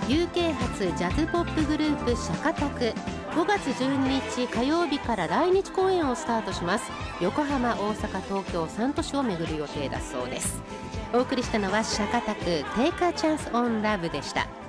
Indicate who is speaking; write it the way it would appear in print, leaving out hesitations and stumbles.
Speaker 1: UK 発ジャズポップグループシャカタク、5月12日火曜日から来日公演をスタートします。横浜、大阪、東京3都市を巡る予定だそうです。お送りしたのはシャカタク Take a Chance on Love でした。